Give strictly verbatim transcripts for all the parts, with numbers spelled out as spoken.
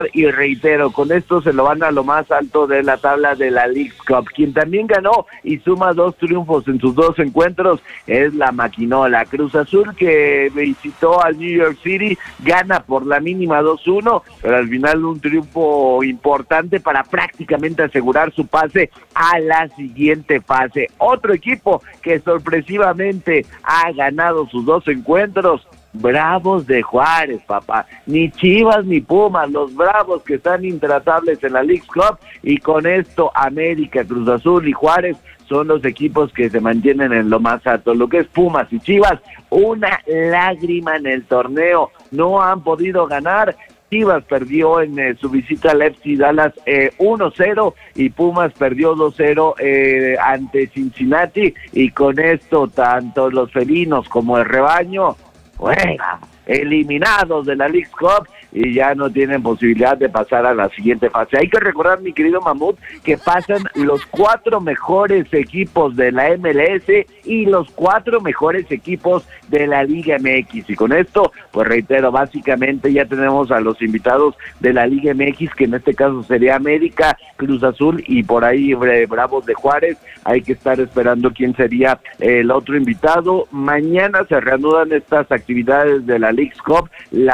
y reitero, con esto se lo van a lo más alto de la tabla de la Leagues Cup. Quien también ganó y suma dos triunfos en sus dos encuentros es la Maquinola. Cruz Azul, que visitó al New York City, gana por la mínima dos uno, pero al final un triunfo importante para prácticamente asegurar su pase a la siguiente fase. Otro equipo que sorpresivamente ha ganado sus dos encuentros, Bravos de Juárez, papá. Ni Chivas ni Pumas, los Bravos que están intratables en la Leagues Cup, y con esto América, Cruz Azul y Juárez son los equipos que se mantienen en lo más alto. Lo que es Pumas y Chivas, una lágrima en el torneo, no han podido ganar. Chivas perdió en eh, su visita al F C Dallas eh, uno cero y Pumas perdió dos cero eh, ante Cincinnati, y con esto tanto los felinos como el rebaño, bueno, eliminados de la Leagues Cup y ya no tienen posibilidad de pasar a la siguiente fase. Hay que recordar, mi querido Mamut, que pasan los cuatro mejores equipos de la M L S y los cuatro mejores equipos de la Liga M X, y con esto, pues reitero, básicamente ya tenemos a los invitados de la Liga M X, que en este caso sería América, Cruz Azul y por ahí Bravos de Juárez. Hay que estar esperando quién sería el otro invitado. Mañana se reanudan estas actividades de la Leagues Cup,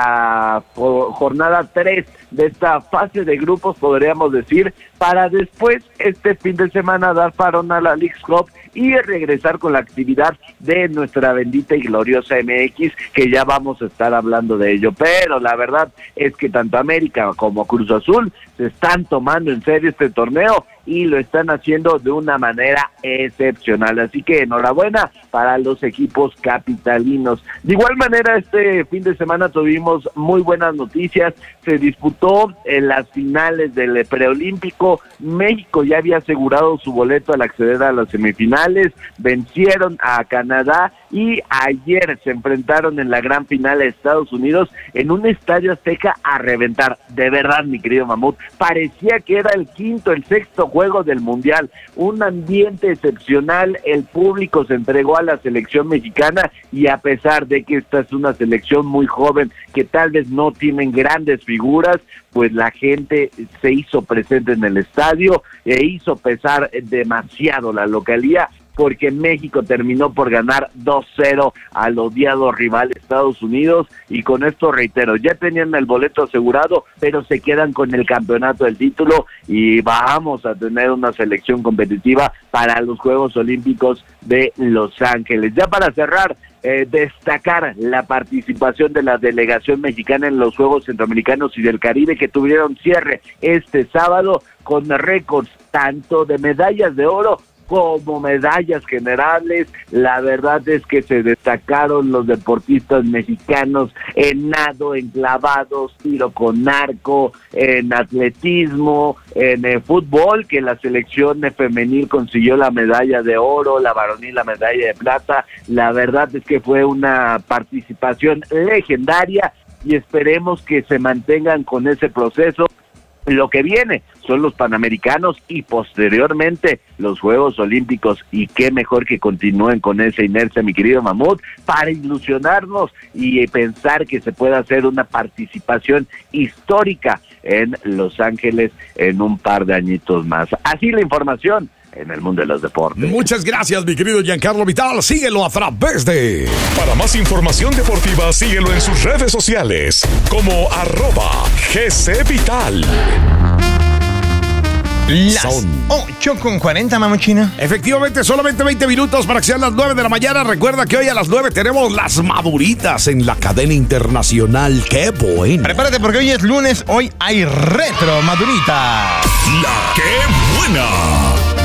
la jornada tres de esta fase de grupos, podríamos decir, para después este fin de semana dar parón a la Leagues Cup y regresar con la actividad de nuestra bendita y gloriosa M X, que ya vamos a estar hablando de ello. Pero la verdad es que tanto América como Cruz Azul se están tomando en serio este torneo y lo están haciendo de una manera excepcional, así que enhorabuena para los equipos capitalinos. De igual manera, este fin de semana tuvimos muy buenas noticias. Se disputó en las finales del preolímpico. México ya había asegurado su boleto al acceder a las semifinales, vencieron a Canadá y ayer se enfrentaron en la gran final a Estados Unidos en un estadio Azteca a reventar. De verdad, mi querido Mamut, parecía que era el quinto, el sexto juego del Mundial, un ambiente excepcional, el público se entregó a la selección mexicana, y a pesar de que esta es una selección muy joven, que tal vez no tienen grandes figuras, pues la gente se hizo presente en el estadio e hizo pesar demasiado la localía, porque México terminó por ganar dos cero al odiado rival Estados Unidos, y con esto reitero, ya tenían el boleto asegurado, pero se quedan con el campeonato del título, y vamos a tener una selección competitiva para los Juegos Olímpicos de Los Ángeles. Ya para cerrar, eh, destacar la participación de la delegación mexicana en los Juegos Centroamericanos y del Caribe, que tuvieron cierre este sábado con récords tanto de medallas de oro como medallas generales. La verdad es que se destacaron los deportistas mexicanos en nado, en clavados, tiro con arco, en atletismo, en eh, fútbol, que la selección femenil consiguió la medalla de oro, la varonil la medalla de plata. La verdad es que fue una participación legendaria y esperemos que se mantengan con ese proceso. Lo que viene son los Panamericanos y posteriormente los Juegos Olímpicos, y qué mejor que continúen con esa inercia, mi querido Mamut, para ilusionarnos y pensar que se puede hacer una participación histórica en Los Ángeles en un par de añitos más. Así la información en el mundo de los deportes. Muchas gracias, mi querido Giancarlo Vital. Síguelo a través de... Para más información deportiva, síguelo en sus redes sociales como arroba G C Vital. Las Son. ocho con cuarenta, mamuchina. Efectivamente, solamente veinte minutos para que sean las nueve de la mañana. Recuerda que hoy a las nueve tenemos las Maduritas en la cadena internacional. ¡Qué bueno! Prepárate porque hoy es lunes, hoy hay retro Madurita. La ¡Qué buena!